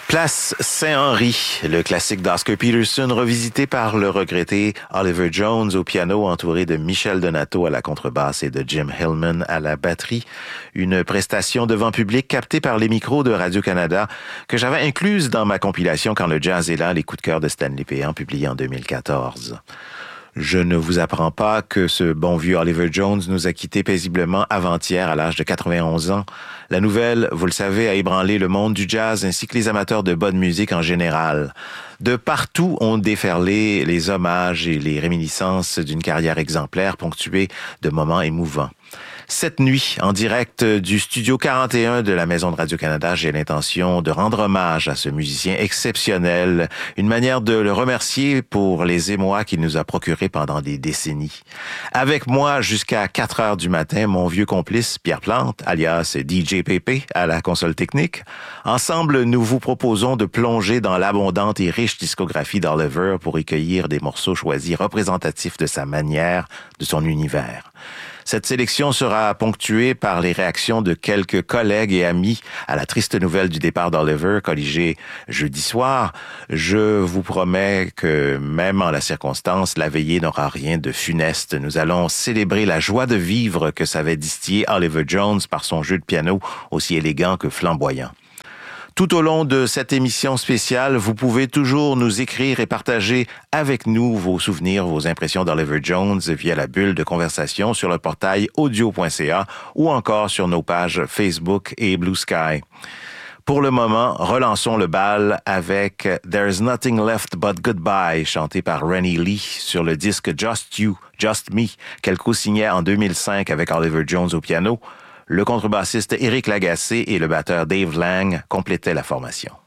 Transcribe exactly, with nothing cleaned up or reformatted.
Place Saint-Henri, le classique d'Oscar Peterson revisité par le regretté Oliver Jones au piano, entouré de Michel Donato à la contrebasse et de Jim Hillman à la batterie. Une prestation devant public captée par les micros de Radio-Canada que j'avais incluse dans ma compilation Quand le jazz est là, les coups de cœur de Stanley Péan, publié en deux mille quatorze. Je ne vous apprends pas que ce bon vieux Oliver Jones nous a quittés paisiblement avant-hier à l'âge de quatre-vingt-onze ans. La nouvelle, vous le savez, a ébranlé le monde du jazz ainsi que les amateurs de bonne musique en général. De partout ont déferlé les hommages et les réminiscences d'une carrière exemplaire ponctuée de moments émouvants. Cette nuit, en direct du studio quarante et un de la Maison de Radio-Canada, j'ai l'intention de rendre hommage à ce musicien exceptionnel, une manière de le remercier pour les émois qu'il nous a procurés pendant des décennies. Avec moi jusqu'à quatre heures du matin, mon vieux complice Pierre Plante, alias D J Pépé, à la console technique. Ensemble, nous vous proposons de plonger dans l'abondante et riche discographie d'Oliver pour y cueillir des morceaux choisis représentatifs de sa manière, de son univers. Cette sélection sera ponctuée par les réactions de quelques collègues et amis à la triste nouvelle du départ d'Oliver, colligé jeudi soir. Je vous promets que, même en la circonstance, la veillée n'aura rien de funeste. Nous allons célébrer la joie de vivre que savait distiller Oliver Jones par son jeu de piano aussi élégant que flamboyant. Tout au long de cette émission spéciale, vous pouvez toujours nous écrire et partager avec nous vos souvenirs, vos impressions d'Oliver Jones via la bulle de conversation sur le portail audio point c a ou encore sur nos pages Facebook et Blue Sky. Pour le moment, relançons le bal avec There's Nothing Left But Goodbye, chanté par Rennie Lee sur le disque Just You, Just Me, qu'elle co-signait en deux mille cinq avec Oliver Jones au piano. Le contrebassiste Éric Lagacé et le batteur Dave Lang complétaient la formation.